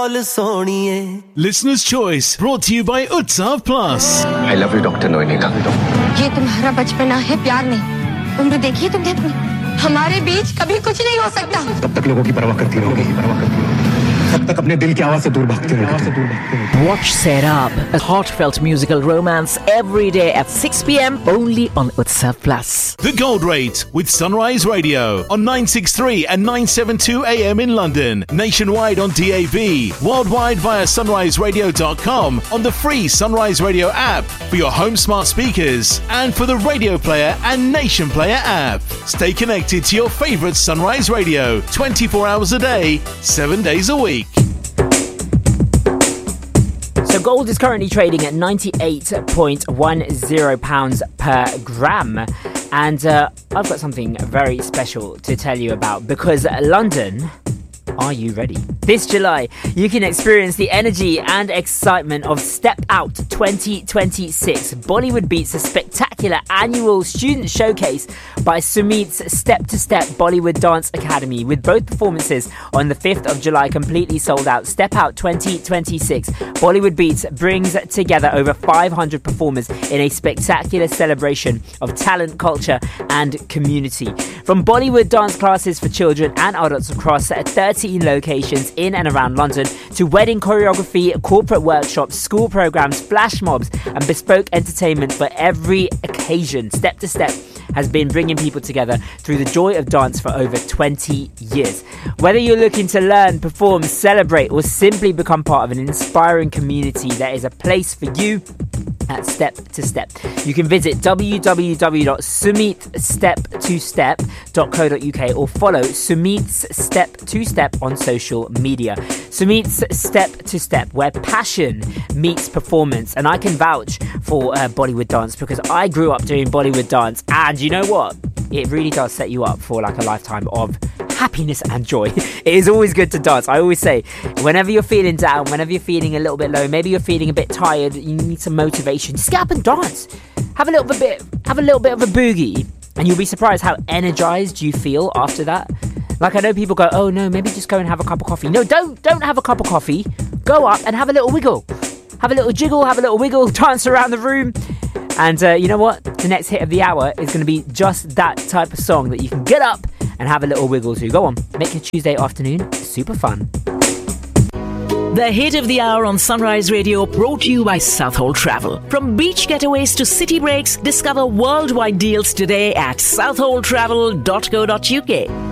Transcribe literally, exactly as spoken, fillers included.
Listener's Choice brought to you by Utsav Plus. I love you, Doctor Noenika. ये तुम्हारा बचपना है, प्यार नहीं. उम्र देखिए तुमने अपनी. हमारे बीच कभी कुछ नहीं हो सकता. तब तक लोगों की परवाह करती रहोगी, परवाह करती रहोगी. तब तक अपने दिल की आवाज से दूर भागते रहोगे. Watch Set Up, a heartfelt musical romance every day at six p.m. only on Utsav Plus. The Gold Rate with Sunrise Radio on nine sixty-three and nine seventy-two A M in London, nationwide on D A B, worldwide via sunrise radio dot com, on the free Sunrise Radio app for your home smart speakers and for the Radio Player and Nation Player app. Stay connected to your favourite Sunrise Radio twenty-four hours a day, seven days a week. So gold is currently trading at ninety-eight point one zero pounds per gram. And uh, I've got something very special to tell you about, because London, are you ready? This July, you can experience the energy and excitement of Step Out twenty twenty-six. Bollywood Beats, a spectacular annual student showcase by Sumit's Step to Step Bollywood Dance Academy, with both performances on the fifth of July completely sold out. Step Out twenty twenty-six. Bollywood Beats brings together over five hundred performers in a spectacular celebration of talent, culture and community. From Bollywood dance classes for children and adults across thirteen locations in and around London, to wedding choreography, corporate workshops, school programs, flash mobs and bespoke entertainment for every occasion, Step to Step has been bringing people together through the joy of dance for over twenty years. Whether you're looking to learn, perform, celebrate or simply become part of an inspiring community, there is a place for you at Step to Step. You can visit w w w dot sumit step two step dot co dot u k or follow Sumit's Step to Step on social media. Sumit's Step to Step, where passion meets performance. And I can vouch for uh, Bollywood dance, because I grew up doing Bollywood dance, and you know what? It really does set you up for like a lifetime of happiness and joy. It is always good to dance. I always say, whenever you're feeling down, whenever you're feeling a little bit low, maybe you're feeling a bit tired, you need some motivation, just get up and dance. Have a little bit, have a little bit of a boogie, and you'll be surprised how energized you feel after that. Like, I know people go, oh no, maybe just go and have a cup of coffee. No, don't, don't have a cup of coffee. Go up and have a little wiggle. Have a little jiggle, have a little wiggle, dance around the room. And uh, you know what? The next hit of the hour is going to be just that type of song that you can get up and have a little wiggle to. Go on, make your Tuesday afternoon super fun. The hit of the hour on Sunrise Radio, brought to you by Southhold Travel. From beach getaways to city breaks, discover worldwide deals today at southhold travel dot co dot u k.